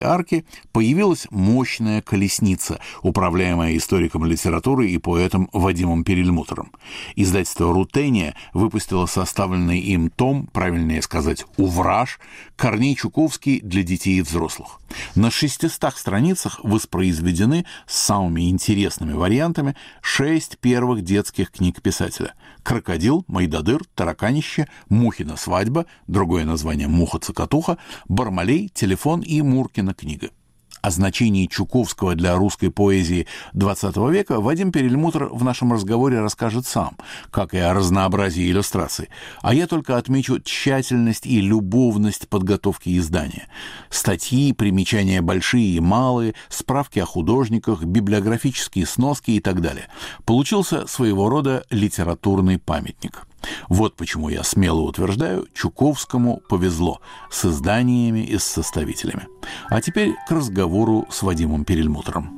арки появилась мощная колесница, управляемая историком литературы и поэтом Вадимом Перельмутером. Издательство «Рутения» выпустило составленный им том, правильнее сказать, «Увраж», Корней Чуковский для детей и взрослых. На 600 страницах воспроизведены с самыми интересными вариантами 6 первых детских книг писателя: «Крокодил», «Мойдодыр», «Тараканище», «Мухина свадьба», другое название «Муха-цокотуха», «Бармалей», «Телефон» и «Муркина книга». О значении Чуковского для русской поэзии XX века Вадим Перельмутер в нашем разговоре расскажет сам, как и о разнообразии иллюстраций. А я только отмечу тщательность и любовность подготовки издания. Статьи, примечания большие и малые, справки о художниках, библиографические сноски и так далее. Получился своего рода литературный памятник. Вот почему я смело утверждаю, Чуковскому повезло с изданиями и с составителями. А теперь к разговору с Вадимом Перельмутером.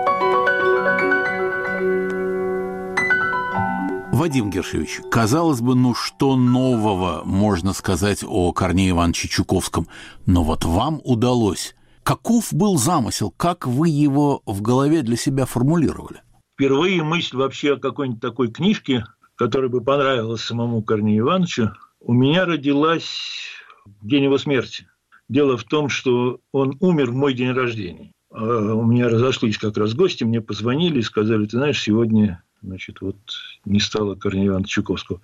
Вадим Гершевич, казалось бы, что нового можно сказать о Корнее Ивановиче Чуковском, но вот вам удалось. Каков был замысел, как вы его в голове для себя формулировали? Впервые мысль вообще о какой-нибудь такой книжке, которая бы понравилась самому Корнею Ивановичу, у меня родилась в день его смерти. Дело в том, что он умер в мой день рождения. У меня разошлись как раз гости, мне позвонили и сказали: ты знаешь, сегодня, не стало Корнея Ивановича Чуковского.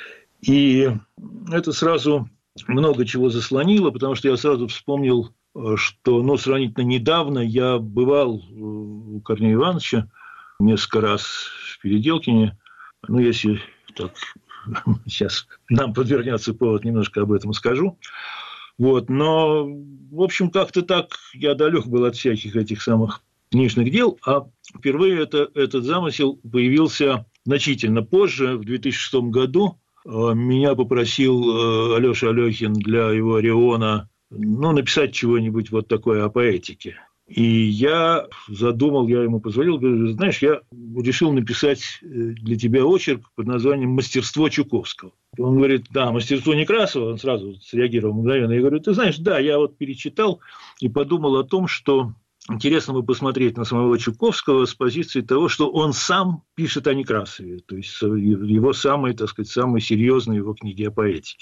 И это сразу много чего заслонило, потому что я сразу вспомнил, что, сравнительно недавно я бывал у Корнея Ивановича несколько раз в Переделкине. Если так сейчас нам подвернется повод, немножко об этом скажу. Но, в общем, как-то так я далек был от всяких этих самых книжных дел, а впервые этот замысел появился значительно позже, в 2006 году. Меня попросил Алёша Алёхин для его «Ориона» написать чего-нибудь вот такое о поэтике. И я ему позвонил, говорю: знаешь, я решил написать для тебя очерк под названием «Мастерство Чуковского». Он говорит: да, мастерство Некрасова. Он сразу среагировал мгновенно. Я говорю: ты знаешь, да, я перечитал и подумал о том, что интересно бы посмотреть на самого Чуковского с позиции того, что он сам пишет о Некрасове, то есть его самые серьезные его книги о поэтике.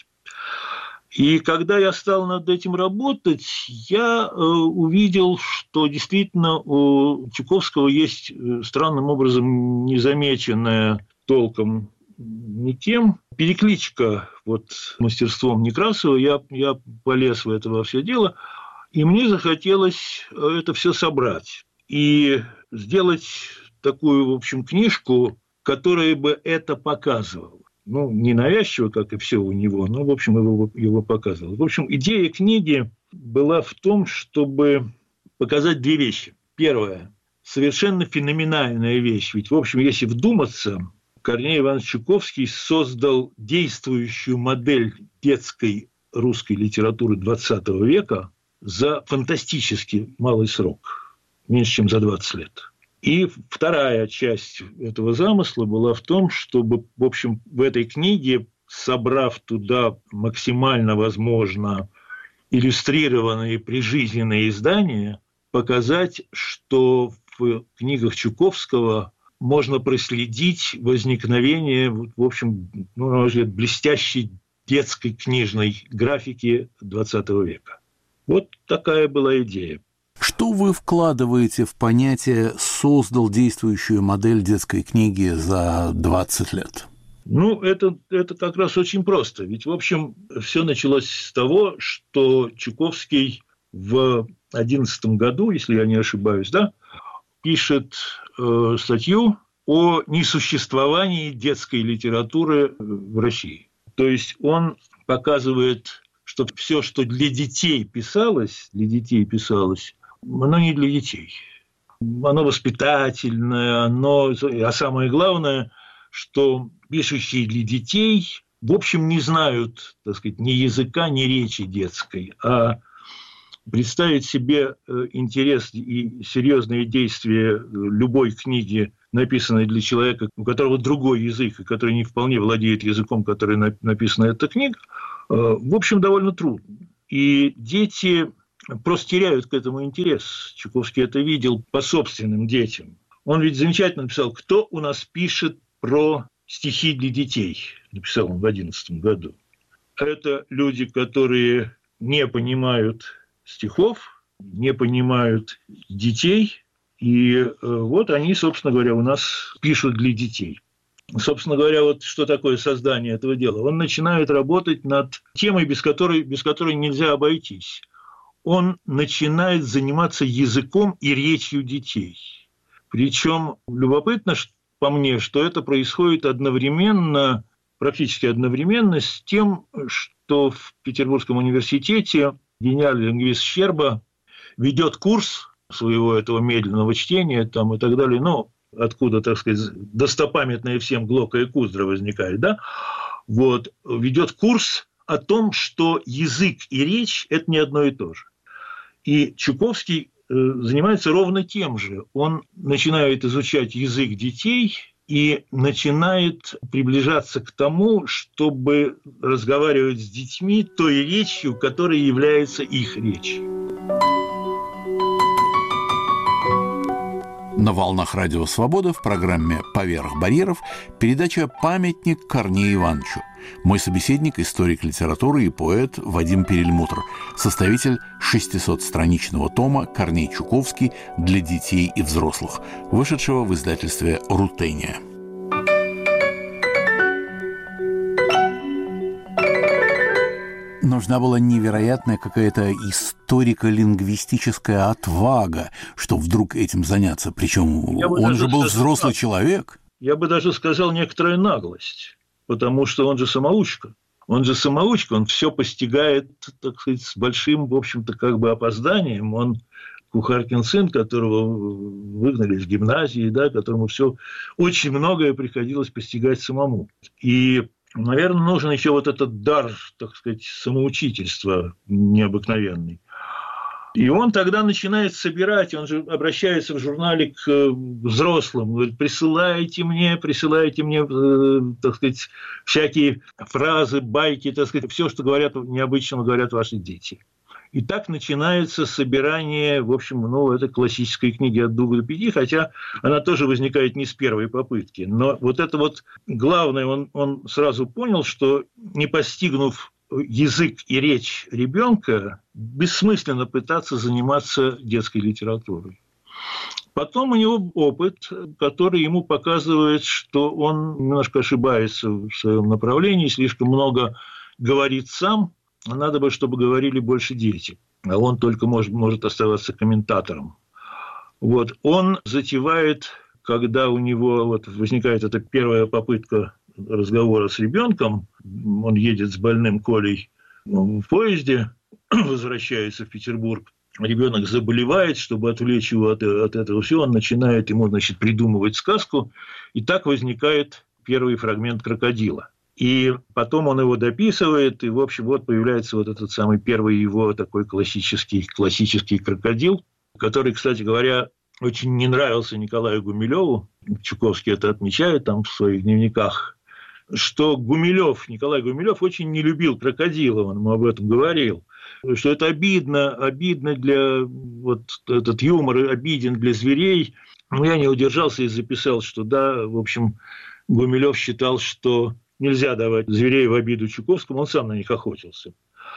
И когда я стал над этим работать, я увидел, что действительно у Чуковского есть странным образом незамеченная толком никем перекличка мастерством Некрасова. Я полез в это во все дело, и мне захотелось это все собрать и сделать такую, в общем, книжку, которая бы это показывала. Не навязчиво, как и все у него, но, в общем, его показывал. В общем, идея книги была в том, чтобы показать две вещи. Первое – совершенно феноменальная вещь. Ведь, в общем, если вдуматься, Корней Иванович Чуковский создал действующую модель детской русской литературы XX века за фантастически малый срок, меньше, чем за 20 лет. И вторая часть этого замысла была в том, чтобы, в общем, в этой книге, собрав туда максимально возможно иллюстрированные прижизненные издания, показать, что в книгах Чуковского можно проследить возникновение, в общем, на мой взгляд, блестящей детской книжной графики XX века. Вот такая была идея. Что вы вкладываете в понятие «создал действующую модель детской книги за 20 лет»? Это как раз очень просто. Ведь, в общем, все началось с того, что Чуковский в 2011 году, если я не ошибаюсь, пишет статью о несуществовании детской литературы в России. То есть он показывает, что все, что для детей писалось, оно не для детей. Оно воспитательное, а самое главное, что пишущие для детей, в общем, не знают, ни языка, ни речи детской, а представить себе интерес и серьезные действия любой книги, написанной для человека, у которого другой язык, и который не вполне владеет языком, который написана эта книга, в общем, довольно трудно. И дети, просто теряют к этому интерес. Чуковский это видел по собственным детям. Он ведь замечательно написал: «Кто у нас пишет про стихи для детей?» Написал он в 2011 году. Это люди, которые не понимают стихов, не понимают детей. И вот они, собственно говоря, у нас пишут для детей. Собственно говоря, вот что такое создание этого дела. Он начинает работать над темой, без которой нельзя обойтись. Он начинает заниматься языком и речью детей. Причем любопытно, по мне, что это происходит одновременно, практически одновременно с тем, что в Петербургском университете гениальный лингвист Щерба ведет курс своего этого медленного чтения там, и так далее, откуда, так сказать, достопамятные всем Глока и Куздра возникает, да? Вот, ведет курс о том, что язык и речь – это не одно и то же. И Чуковский занимается ровно тем же. Он начинает изучать язык детей и начинает приближаться к тому, чтобы разговаривать с детьми той речью, которая является их речью. На волнах Радио Свобода в программе «Поверх барьеров» передача «Памятник Корнею Ивановичу». Мой собеседник – историк литературы и поэт Вадим Перельмутр, составитель 600-страничного тома «Корней Чуковский для детей и взрослых», вышедшего в издательстве «Рутения». Нужна была невероятная какая-то историко-лингвистическая отвага, чтобы вдруг этим заняться. Причем он же был взрослый человек. Я бы даже сказал, некоторая наглость, потому что он же самоучка. Он все постигает, так сказать, с большим, в общем-то, как бы опозданием. Он кухаркин сын, которого выгнали из гимназии, да, которому все очень многое приходилось постигать самому. И наверное, нужен еще вот этот дар, так сказать, самоучительства необыкновенный. И он тогда начинает собирать, он же обращается в журнале к взрослым, говорит: присылайте мне, так сказать, всякие фразы, байки, так сказать, все, что необычно говорят ваши дети. И так начинается собирание, в общем, это классической книги «От двух до пяти», хотя она тоже возникает не с первой попытки. Но вот это вот главное, он сразу понял, что не постигнув язык и речь ребенка, бессмысленно пытаться заниматься детской литературой. Потом у него опыт, который ему показывает, что он немножко ошибается в своем направлении, слишком много говорит сам, а надо бы, чтобы говорили больше дети. А он только может оставаться комментатором. Вот. Он затевает, когда у него возникает эта первая попытка разговора с ребенком, он едет с больным Колей в поезде, возвращается в Петербург, ребенок заболевает, чтобы отвлечь его от этого всего, он начинает ему, придумывать сказку, и так возникает первый фрагмент «Крокодила». И потом он его дописывает, и, в общем, появляется этот самый первый его такой классический крокодил, который, кстати говоря, очень не нравился Николаю Гумилеву. Чуковский это отмечает там в своих дневниках, что Николай Гумилев очень не любил крокодила, он ему об этом говорил, что это обидно для, этот юмор обиден для зверей. Но я не удержался и записал, что да, в общем, Гумилев считал, что нельзя давать зверей в обиду Чуковскому, он сам на них охотился.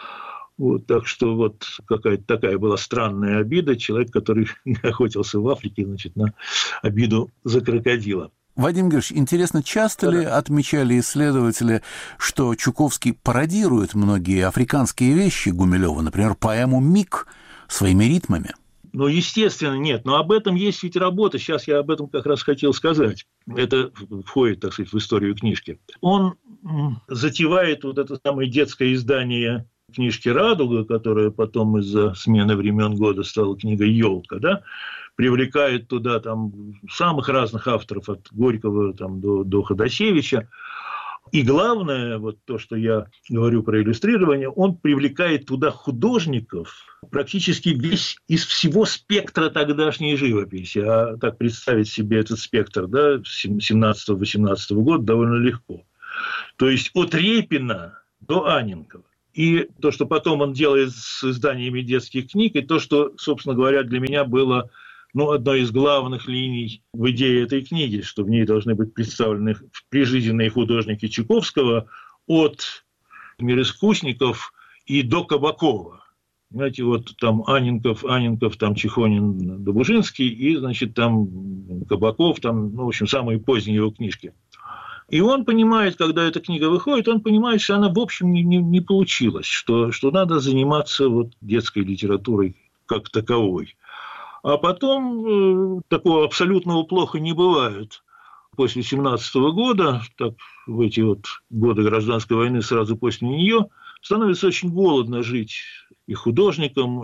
Так что какая-то такая была странная обида. Человек, который охотился в Африке, на обиду за крокодила. Вадим Георгиевич, интересно, часто ли отмечали исследователи, что Чуковский пародирует многие африканские вещи Гумилева, например, поэму «Миг» своими ритмами? Естественно, нет. Но об этом есть ведь работа. Сейчас я об этом как раз хотел сказать. Это входит, так сказать, в историю книжки. Он затевает это самое детское издание книжки «Радуга», которая потом из-за смены времен года стала книгой «Елка», да? Привлекает туда там самых разных авторов, от Горького до Ходосевича. И главное, то, что я говорю про иллюстрирование, он привлекает туда художников практически из всего спектра тогдашней живописи. А так представить себе этот спектр, да, 17-18 года довольно легко. То есть от Репина до Анненкова. И то, что потом он делает с изданиями детских книг, и то, что, собственно говоря, для меня было одной из главных линий в идее этой книги, что в ней должны быть представлены прижизненные художники Чуковского от мироискусников и до Кабакова. Знаете, вот там Анненков, там Чехонин, Добужинский, и, значит, там Кабаков, там, в общем, самые поздние его книжки. И он понимает, когда эта книга выходит, он понимает, что она, в общем, не получилась, что надо заниматься детской литературой как таковой. А потом такого абсолютного плохо не бывает. После 17 года, так, в эти годы гражданской войны, сразу после нее, становится очень голодно жить и художникам,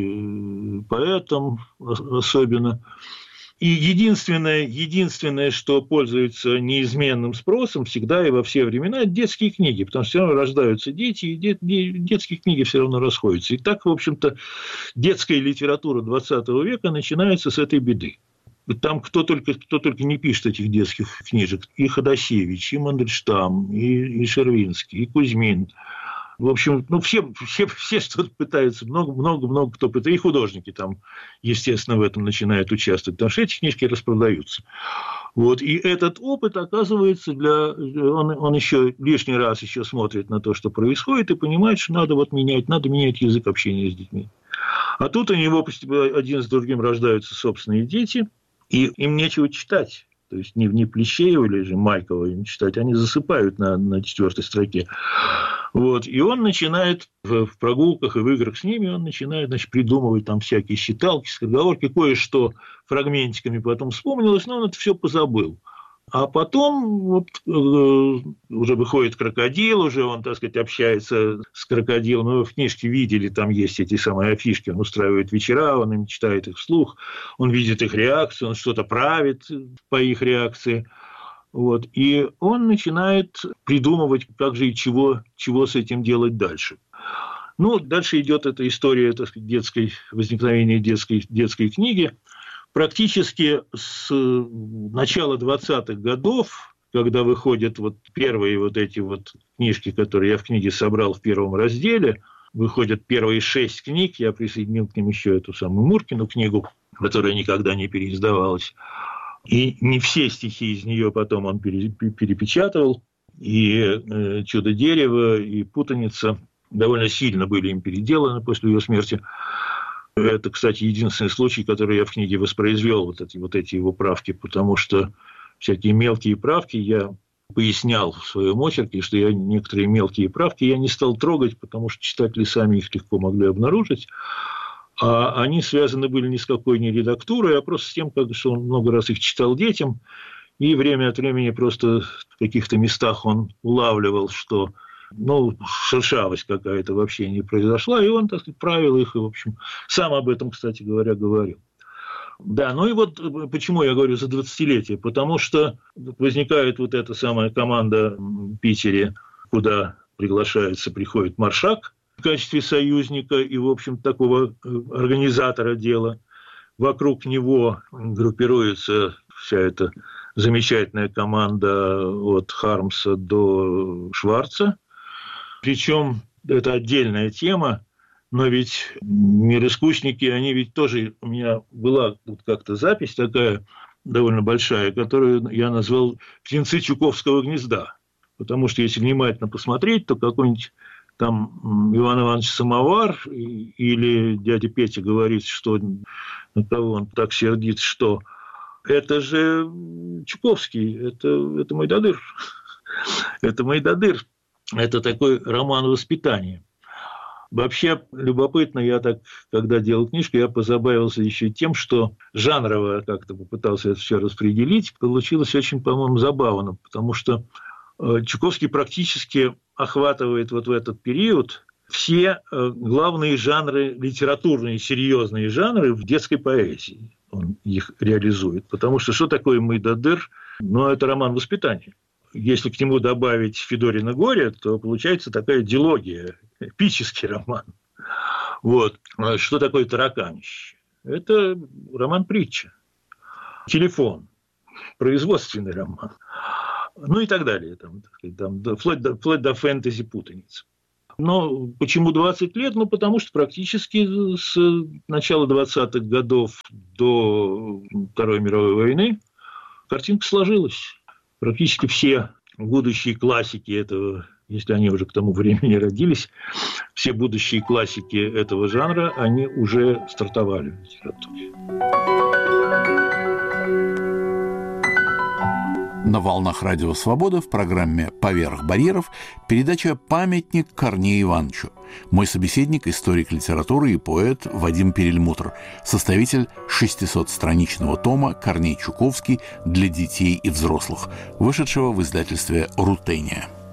и поэтам особенно. И единственное, что пользуется неизменным спросом всегда и во все времена, это детские книги, потому что все равно рождаются дети, и детские книги все равно расходятся. И так, в общем-то, детская литература XX века начинается с этой беды. Там кто только не пишет этих детских книжек. И Ходосевич, и Мандельштам, и Шервинский, и Кузьмин. В общем, все что-то пытаются, много кто пытается. И художники там, естественно, в этом начинают участвовать, потому что эти книжки распродаются. И этот опыт, оказывается, он еще лишний раз еще смотрит на то, что происходит, и понимает, что надо менять язык общения с детьми. А тут у него один с другим рождаются собственные дети, и им нечего читать. То есть не Плещеева или же Майкова им читать, они засыпают на 4-й строке. И он начинает в прогулках и в играх с ними, он начинает, придумывать там всякие считалки, скороговорки, кое-что фрагментиками потом вспомнилось, но он это все позабыл. А потом уже выходит крокодил, уже он, так сказать, общается с крокодилом. Мы в книжке видели, там есть эти самые афишки, он устраивает вечера, он им читает их вслух, он видит их реакцию, он что-то правит по их реакции. И он начинает придумывать, как же и чего с этим делать дальше. Дальше идет эта история, так сказать, возникновения детской книги. Практически с начала 20-х годов, когда выходят первые эти книжки, которые я в книге собрал в первом разделе, выходят первые 6 книг, я присоединил к ним еще эту самую Муркину книгу, которая никогда не переиздавалась. И не все стихи из нее потом он перепечатывал. И «Чудо-дерево», и «Путаница» довольно сильно были им переделаны после ее смерти. Это, кстати, единственный случай, который я в книге воспроизвел, эти его правки, потому что всякие мелкие правки я пояснял в своем очерке, что я некоторые мелкие правки я не стал трогать, потому что читатели сами их легко могли обнаружить. А они связаны были ни с какой не редактурой, а просто с тем, что он много раз их читал детям, и время от времени просто в каких-то местах он улавливал, что шершавость какая-то вообще не произошла, и он, так сказать, правил их, и, в общем, сам об этом, кстати говоря, говорил. Да, почему я говорю за 20-летие, потому что возникает эта самая команда в Питере, куда приходит Маршак в качестве союзника и, в общем, такого организатора дела. Вокруг него группируется вся эта замечательная команда от Хармса до Шварца. Причем это отдельная тема, но ведь мироискусники, они ведь тоже... У меня была как-то запись такая довольно большая, которую я назвал «Птенцы Чуковского гнезда». Потому что если внимательно посмотреть, то какой-нибудь там Иван Иванович Самовар или дядя Петя говорит, что на кого он так сердит, что это же Чуковский, это Мойдодыр. Это Мойдодыр. Это такой роман воспитания. Вообще, любопытно, я так, когда делал книжку, я позабавился еще тем, что жанрово как-то попытался это все распределить. Получилось очень, по-моему, забавно, потому что Чуковский практически охватывает в этот период все главные жанры, литературные, серьезные жанры в детской поэзии. Он их реализует. Потому что такое Мойдодыр? Это роман воспитания. Если к нему добавить Федорино горе, то получается такая дилогия, эпический роман. Что такое тараканище? Это роман-притча. Телефон. Производственный роман. И так далее. Вплоть до фэнтези-путаницы. Но почему 20 лет? Ну, потому что практически с начала 20-х годов до Второй мировой войны картинка сложилась. Практически все будущие классики этого, если они уже к тому времени родились, все будущие классики этого жанра, они уже стартовали в литературе. На волнах Радио Свобода в программе «Поверх барьеров» передача «Памятник Корнею Ивановичу». Мой собеседник – историк литературы и поэт Вадим Перельмутр, составитель 600-страничного тома «Корней Чуковский для детей и взрослых», вышедшего в издательстве «Рутения».